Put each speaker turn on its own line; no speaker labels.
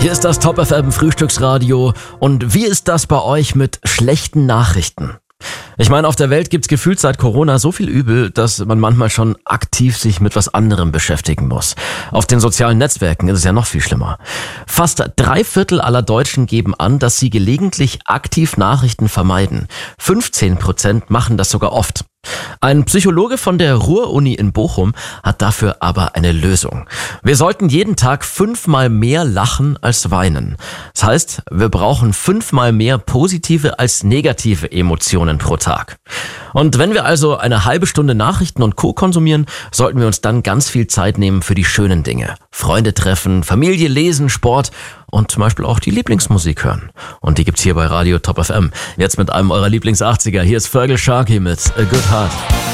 Hier ist das Top FM Frühstücksradio. Und wie ist das bei euch mit schlechten Nachrichten? Ich meine, auf der Welt gibt's gefühlt seit Corona so viel Übel, dass man manchmal schon aktiv sich mit was anderem beschäftigen muss. Auf den sozialen Netzwerken ist es ja noch viel schlimmer. Fast 3/4 aller Deutschen geben an, dass sie gelegentlich aktiv Nachrichten vermeiden. 15% machen das sogar oft. Ein Psychologe von der Ruhr-Uni in Bochum hat dafür aber eine Lösung. Wir sollten jeden Tag 5-mal mehr lachen als weinen. Das heißt, wir brauchen 5-mal mehr positive als negative Emotionen pro Tag. Und wenn wir also eine halbe Stunde Nachrichten und Co. konsumieren, sollten wir uns dann ganz viel Zeit nehmen für die schönen Dinge. Freunde treffen, Familie lesen, Sport und zum Beispiel auch die Lieblingsmusik hören. Und die gibt's hier bei Radio Top FM. Jetzt mit einem eurer Lieblings-80er. Hier ist Fergal Sharkey mit A Good Heart.